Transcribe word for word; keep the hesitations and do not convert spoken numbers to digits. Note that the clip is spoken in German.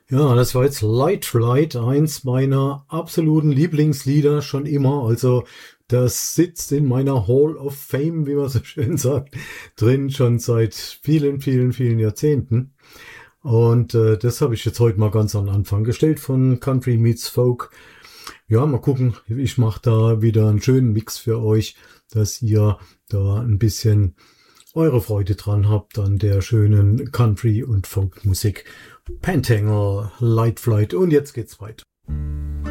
Ja, das war jetzt Light Flight, eins meiner absoluten Lieblingslieder schon immer. Also das sitzt in meiner Hall of Fame, wie man so schön sagt, drin schon seit vielen, vielen, vielen Jahrzehnten. Und äh, das habe ich jetzt heute mal ganz an den Anfang gestellt von Country Meets Folk. Ja, mal gucken. Ich mache da wieder einen schönen Mix für euch, dass ihr da ein bisschen eure Freude dran habt an der schönen Country- und Folkmusik. Pentangle, Light Flight und jetzt geht's weiter.